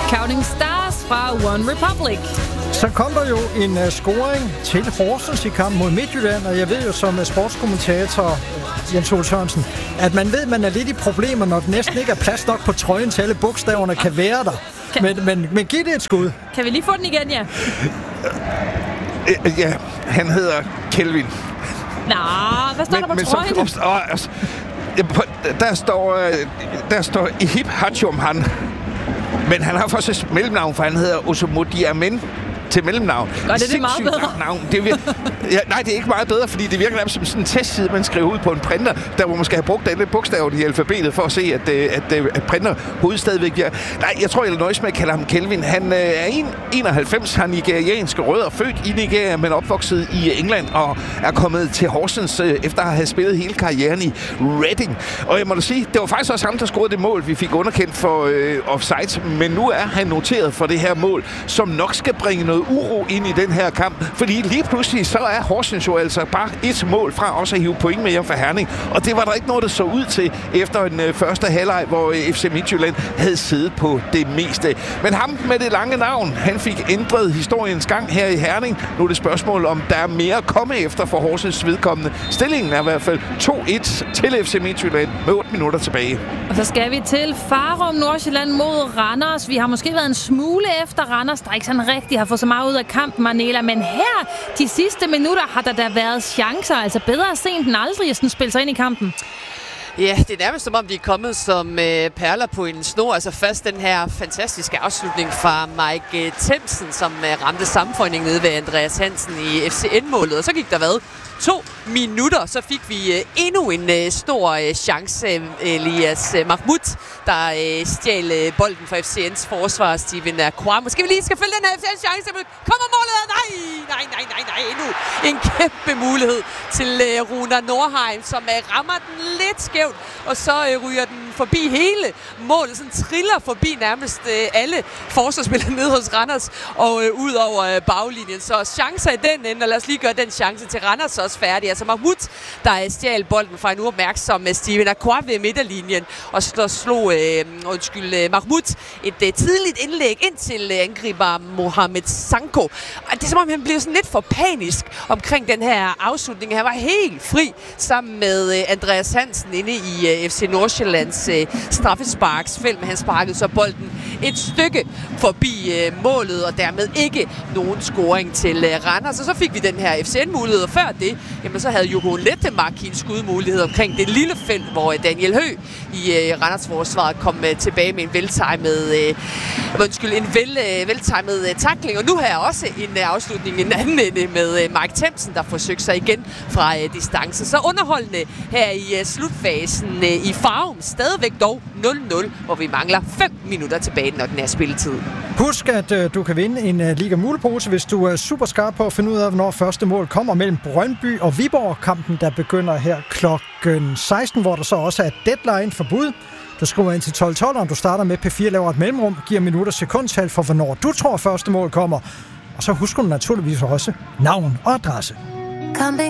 Counting Stars fra One Republic. Så kom der jo en scoring til Horsens i kampen mod Midtjylland, og jeg ved jo som sportskommentator Jens Ole Sørensen, at man ved, at man er lidt i problemer, når det næsten ikke er plads nok på trøjen til alle bogstaverne kan være der. Men giv det et skud. Kan vi lige få den igen, ja? Ja, han hedder Kelvin. Nå, hvad står der på trøjen? Der står Ihib Hachum han. Men han har faktisk et mellemnavn, for han hedder Osomodi Amen til mellemnavn. Og det er meget bedre. Navn. Nej, det er ikke meget bedre, fordi det virker nærmest som sådan en testside, man skriver ud på en printer, der hvor man skal have brugt alle bogstaverne i alfabetet for at se, at printer hovedet stadigvæk bliver. Nej, jeg tror, jeg nøjes med at kalde ham Kelvin. Han er 91, han er nigerianske rødder, født i Nigeria, men opvokset i England og er kommet til Horsens efter at have spillet hele karrieren i Reading. Og jeg må da sige, det var faktisk også ham, der scorede det mål, vi fik underkendt for offside, men nu er han noteret for det her mål, som nok skal bringe noget uro ind i den her kamp, fordi lige pludselig så er Horsens jo altså bare et mål fra også at hive point med hjem fra Herning, og det var der ikke noget, der så ud til efter en første halvleg, hvor FC Midtjylland havde siddet på det meste. Men ham med det lange navn, han fik ændret historiens gang her i Herning. Nu er det spørgsmål, om der er mere at komme efter for Horsens vedkommende. Stillingen er i hvert fald 2-1 til FC Midtjylland med 8 minutter tilbage. Og så skal vi til Farum, Nordsjælland mod Randers. Vi har måske været en smule efter Randers, der ikke sådan rigtig har fået så meget ud af kampen, Manela. Men her, de sidste minutter, har der da været chancer. Altså bedre sent end aldrig at sådan spille sig ind i kampen. Ja, det er nærmest som om, de er kommet som perler på en snor. Altså først den her fantastiske afslutning fra Mike Themsen, som ramte sammenføjning nede ved Andreas Hansen i FCN-målet. Og så gik der 2 minutter, så fik vi endnu en stor chance. Elias Mahmoud, der stjal bolden fra FCN's forsvar. Steven Akwa. Måske vi lige skal følge den her FCN-chance. Kommer målet? Nej. Endnu en kæmpe mulighed til Runar Nordheim, som rammer den lidt skævt, og så ryger den forbi hele målet. Sådan triller forbi nærmest alle forsvarsspillere nede hos Randers og ud over baglinjen. Så chancer i den ende, og lad os lige gøre den chance til Randers også færdig. Altså Mahmoud, der stjal bolden fra en uopmærksom Steven Akwa ved midterlinjen, og slog Mahmoud et tidligt indlæg ind til angriber Mohamed Sanko. Og det er som om, han blev sådan lidt for panisk omkring den her afslutning. Han var helt fri sammen med Andreas Hansen inde i FC Nordsjællands straffesparksfelt, men han sparkede så bolden et stykke forbi målet, og dermed ikke nogen scoring til Randers. Og så fik vi den her FCN-mulighed, og før det, jamen så havde Jogo Lettemark en skudmulighed omkring det lille felt, hvor Daniel Høgh i Randers forsvaret kom tilbage med en veltimet tackling, og nu her også en afslutning i den anden ende med Mike Themsen, der forsøgte sig igen fra distance. Så underholdende her i slutfasen i Farum, stadigvæk dog 0-0, hvor vi mangler 5 minutter tilbage, når den er spilletid. Husk, at du kan vinde en Liga Mulepose, hvis du er super skarp på at finde ud af, hvornår første mål kommer mellem Brøndby og Viborg. Kampen, der begynder her klokken 16, hvor der så også er deadline for bud. Du skriver ind til 12:12, og du starter med P4, laver et mellemrum, giver minutter sekundtal for, hvornår du tror første mål kommer. Og så husker du naturligvis også navn og adresse.